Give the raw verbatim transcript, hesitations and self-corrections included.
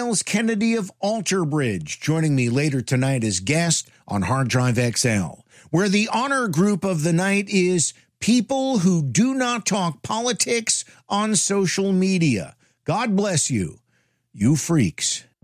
Myles Kennedy of Alter Bridge, joining me later tonight as guest on Hard Drive X L, where the honor group of the night is people who do not talk politics on social media. God bless you, you freaks.